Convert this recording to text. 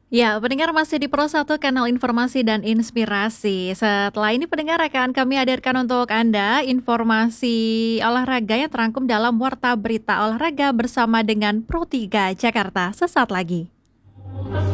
Ya, pendengar masih di Pro 1 Kanal Informasi dan Inspirasi. Setelah ini pendengar akan kami hadirkan untuk Anda informasi olahraga yang terangkum dalam Warta Berita Olahraga bersama dengan Pro 3 Jakarta. Sesaat lagi.